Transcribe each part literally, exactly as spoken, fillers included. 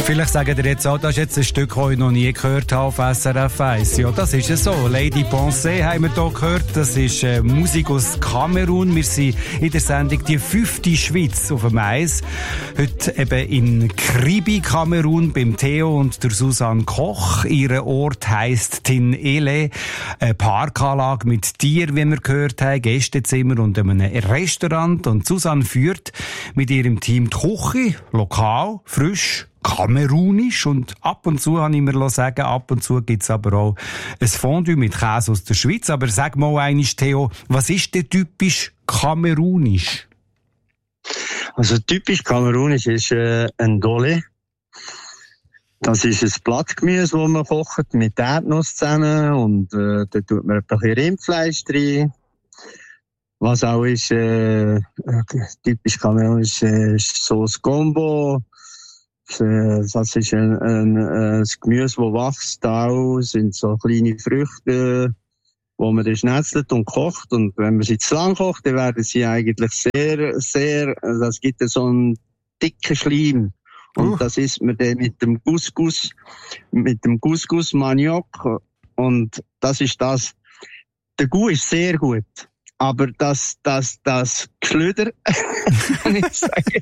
Vielleicht sagen ihr jetzt auch, das ist jetzt ein Stück, das ich noch nie gehört habe auf S R F eins. Ja, das ist es so. Lady Pensée haben wir hier gehört. Das ist äh, Musik aus Kamerun. Wir sind in der Sendung die fünfte Schweiz auf dem Eis. Heute eben in Kribi, Kamerun, beim Theo und der Susanne Koch. Ihr Ort heisst Tinele. Eine Parkanlage mit Tieren, wie wir gehört haben, Gästezimmer und einem Restaurant. Und Susanne führt mit ihrem Team die Küche, lokal, frisch, kamerunisch, und ab und zu, habe ich mir sagen, ab und zu gibt's aber auch ein Fondue mit Käse aus der Schweiz. Aber sag mal einmal, Theo, was ist denn typisch kamerunisch? Also typisch kamerunisch ist äh, ein Dole. Das ist ein Blattgemüse, das man kocht mit Erdnuss zusammen, und äh, da tut man ein bisschen Rindfleisch rein. Was auch ist äh, typisch kamerunisch, äh, ist Sauce Gombo. Das ist ein, ein, ein Gemüse, das wächst. Auch sind so kleine Früchte, wo man dann schnetzelt und kocht. Und wenn man sie zu lang kocht, dann werden sie eigentlich sehr, sehr, das gibt so einen dicken Schleim. Und uh. das isst man dann mit dem Couscous, mit dem Couscous Maniok. Und das ist das. Der Goût ist sehr gut. Aber das, das, das Geschlüder, kann ich sagen,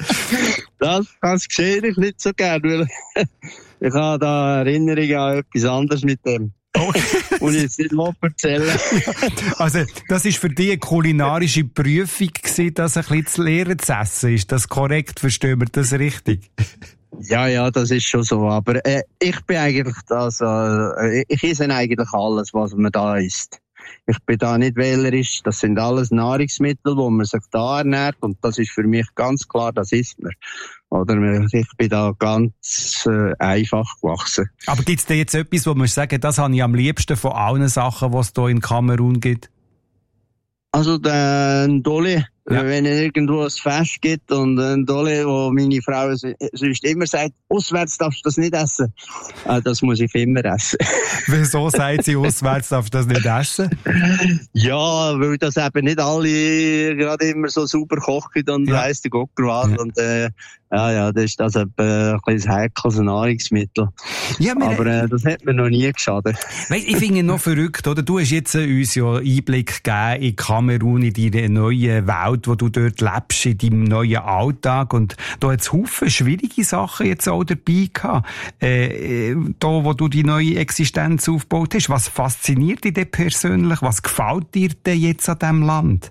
das, das sehe ich nicht so gern, weil ich habe da Erinnerungen an etwas anderes mit dem. Okay. Und ich jetzt nicht mal erzählen. Also, das war für dich eine kulinarische Prüfung gewesen, das ein bisschen zu lernen zu essen. Ist das korrekt? Verstehen wir das richtig? Ja, ja, das ist schon so. Aber äh, ich bin eigentlich das, äh, ich esse eigentlich alles, was man da isst. Ich bin da nicht wählerisch. Das sind alles Nahrungsmittel, wo man sich da ernährt. Und das ist für mich ganz klar, das isst man. Oder ich bin da ganz äh, einfach gewachsen. Aber gibt es da jetzt etwas, wo man sagen, das habe ich am liebsten von allen Sachen, die es hier in Kamerun gibt? Also der Ndole, ja. Wenn es irgendwo ein Fest gibt und ein Ndole, wo meine Frau sonst immer sagt, auswärts darfst du das nicht essen. Ah, das muss ich immer essen. Wieso sagt sie, auswärts darfst du das nicht essen? Ja, weil das eben nicht alle gerade immer so super kochen und ja. Weiss der Gott was. Ja. Und äh, ja, ja, das ist das eben ein bisschen heikles Nahrungsmittel. Ja, aber äh, das hat mir noch nie geschadet. Weißt, ich finde noch verrückt, oder? Du hast jetzt äh, uns ja Einblick gegeben in Kamerun, in deine neue Welt, wo du dort lebst, in deinem neuen Alltag. Und da hat es Haufen schwierige Sachen jetzt auch dabei gehabt. Äh, da, wo du die neue Existenz aufgebaut hast. Was fasziniert dich denn persönlich? Was gefällt dir denn jetzt an diesem Land?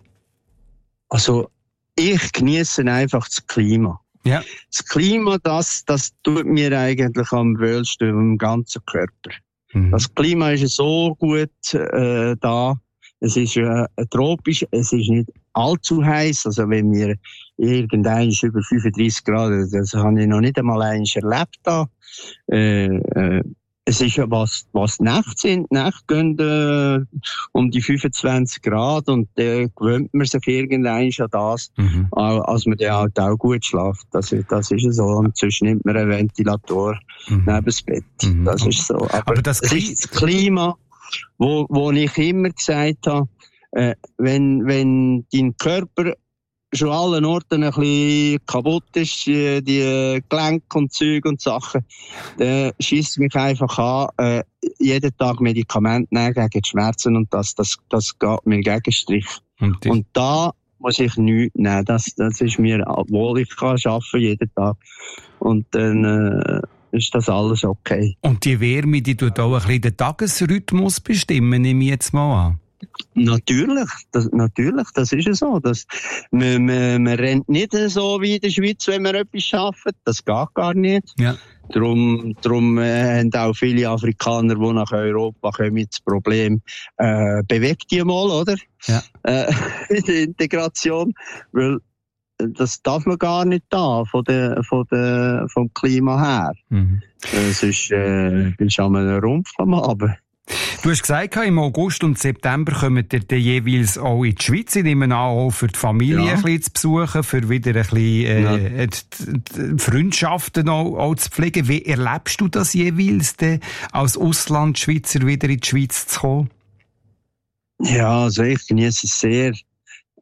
Also, ich genieße einfach das Klima. Ja. Das Klima, das, das tut mir eigentlich am wohlsten im ganzen Körper. Mhm. Das Klima ist so gut äh, da. Es ist äh, tropisch, es ist nicht allzu heiß. Also wenn wir irgendein ist über fünfunddreissig Grad, das habe ich noch nicht einmal eins erlebt da. Äh, äh, Es ist ja was, was Nacht sind. Nacht gehen äh, um die fünfundzwanzig Grad, und da äh, gewöhnt man sich irgendwann an das, mhm. als man dann halt auch gut schläft. Das, das ist so. Und sonst nimmt man einen Ventilator mhm. neben das Bett. Mhm. Das ist so. Aber, Aber das, Kli- ist das Klima, wo, wo ich immer gesagt habe, äh, wenn, wenn dein Körper schon allen Orten ein bisschen kaputt ist, die, die Gelenke und Züge und Sachen, dann schiesst mich einfach an, äh, jeden Tag Medikamente nehmen gegen die Schmerzen, und das, das, das geht mir gegen Strich. Und, und da muss ich nichts nehmen. Das, das ist mir, obwohl ich kann arbeiten jeden Tag. Und dann, äh, ist das alles okay. Und die Wärme, die tut auch ein bisschen den Tagesrhythmus bestimmen, nehme ich jetzt mal an. Natürlich, das, natürlich, das ist ja so. Das, man, man, man rennt nicht so wie in der Schweiz, wenn man etwas arbeitet. Das geht gar nicht. Ja. Darum, darum äh, haben auch viele Afrikaner, die nach Europa kommen, das Problem, äh, bewegt die mal, oder? Ja. Äh, die Integration. Weil das darf man gar nicht da, von der, von der, vom Klima her. Mhm. Es ist, äh, ist an einem Rumpf am Abend. Du hast gesagt, im August und September kommen ihr dann jeweils auch in die Schweiz. Ich nehme an, auch für die Familie ja. ein bisschen zu besuchen, für wieder ein bisschen äh, ja. die, die Freundschaften auch, auch zu pflegen. Wie erlebst du das jeweils, denn, als Auslandschweizer wieder in die Schweiz zu kommen? Ja, also ich genieße es sehr.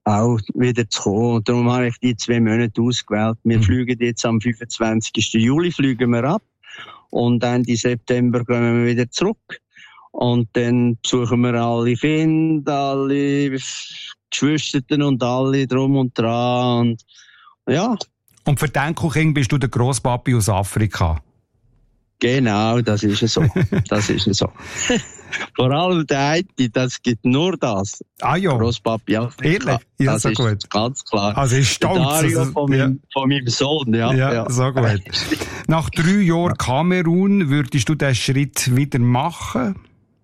auch wieder zu kommen. Und darum habe ich die zwei Monate ausgewählt. Wir mhm. fliegen jetzt am fünfundzwanzigsten Juli fliegen wir ab. Und Ende September gehen wir wieder zurück. Und dann besuchen wir alle Kinder, alle Geschwister und alle drum und dran. Und, ja. Und für den Enkelkind bist du der Grosspapi aus Afrika? Genau, das ist es so. Das ist es so. Vor allem der eine, das gibt nur das. Ah ja. Grosspapi Afrika. Ehrlich? Ja, das so ist gut. Ganz klar. Also ist stolz. Der Dario also, von, ja. meinem, von meinem Sohn, ja. Ja, ja. So gut. Nach drei Jahren Kamerun, würdest du diesen Schritt wieder machen?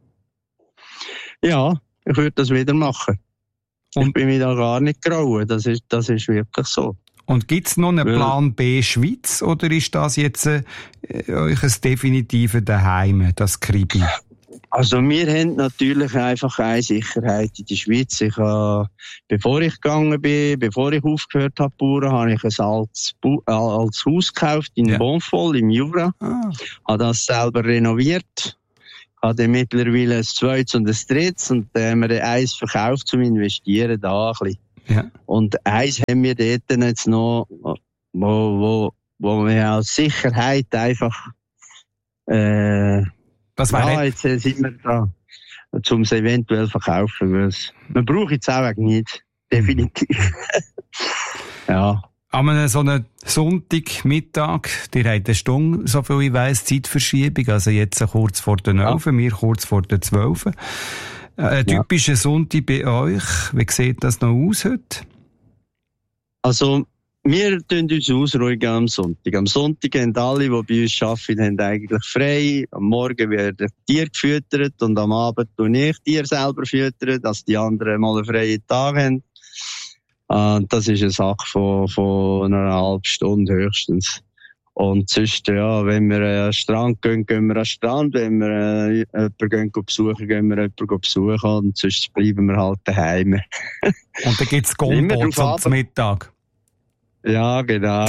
Ja, ich würde das wieder machen. Und ich bin mir da gar nicht grauen. Das ist, das ist wirklich so. Und gibt es noch einen Plan B Schweiz oder ist das jetzt äh, euch ein definitives Daheim, das Kribi? Also wir haben natürlich einfach eine Sicherheit in der Schweiz. Ich, äh, bevor ich gegangen bin, bevor ich aufgehört habe, Bauern, habe ich ein altes, Bu- äh, altes Haus gekauft in ja. Bonfol im Jura. Ah. Habe das selber renoviert. Habe mittlerweile ein zweites und ein drittes und äh, haben wir eins verkauft zum Investieren da ein bisschen. Ja. Und eins haben wir dort jetzt noch, wo, wo, wo wir als Sicherheit einfach, äh, was war ja, jetzt sind wir da, um es eventuell verkaufen, weil man braucht es auch nicht, definitiv. Ja. An so einem Sonntagmittag, ihr habt eine Stunde, so viel ich weiss, Zeitverschiebung, also jetzt kurz vor der neun, ja. wir kurz vor der zwölf. Ein typischer ja. Sonntag bei euch, wie sieht das noch aus heute? Also, wir tun uns ausruhigen am Sonntag. Am Sonntag haben alle, die bei uns arbeiten, haben eigentlich frei. Am Morgen werden Tiere gefüttert und am Abend tun ich Tiere selber füttern, dass die anderen mal einen freien Tag haben. Und das ist eine Sache von, von einer halben Stunde höchstens. Und sonst, ja, wenn wir an den Strand gehen, gehen wir an den Strand. Wenn wir äh, jemanden gehen besuchen, gehen wir jemanden besuchen. Und sonst bleiben wir halt daheim. Und dann gibt's Gombo zum Mittag. Ja, genau.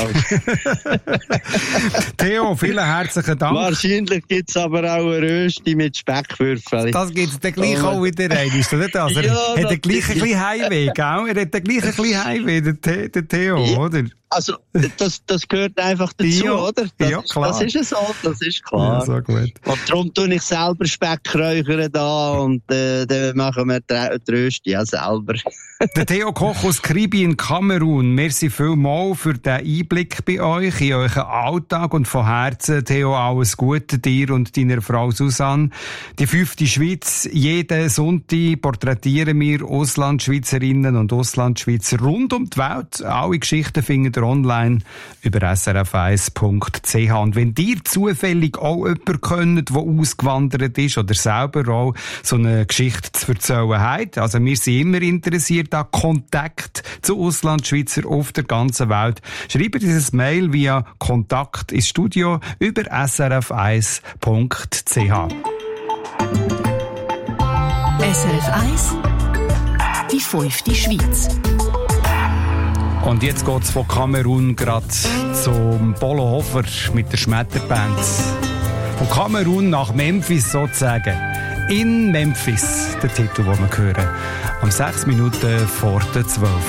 Theo, vielen herzlichen Dank. Wahrscheinlich gibt's aber auch eine Rösti mit Speckwürfeln. Das gibt's dann gleich oh. auch wieder rein, ist das nicht das? Er ja, hat den gleich ein bisschen Heimweh, gell? Er hat den gleich ein bisschen Heimweh, der, The- der Theo, ja. oder? Also, das, das gehört einfach dazu, ja. oder? Das, ja, klar. Das ist es so, das ist klar. Ja, so gut. Und darum tue ich selber Speckräuchern da und äh, dann machen wir die Rösti ja selber. Der Theo Koch aus Kribi in Kamerun. Merci vielmals für den Einblick bei euch, in euren Alltag und von Herzen, Theo, alles Gute dir und deiner Frau Susanne. Die fünfte Schweiz. Jeden Sonntag porträtieren wir Auslandschweizerinnen und Auslandschweizer rund um die Welt. Alle Geschichten findet ihr online über s r f eins punkt c h. Und wenn ihr zufällig auch jemanden kennt, der ausgewandert ist oder selber auch so eine Geschichte zu erzählen hat, also wir sind immer interessiert, da Kontakt zu Auslandschweizer auf der ganzen Welt. Schreibt dieses Mail via Kontakt ins Studio über s r f eins punkt c h. S R F eins, die fünfte Schweiz. Und jetzt geht's von Kamerun gerade zum Polo Hofer mit der Schmetterband. Von Kamerun nach Memphis sozusagen. In Memphis, der Titel, den wir hören. Um sechs Minuten vor der zwölf.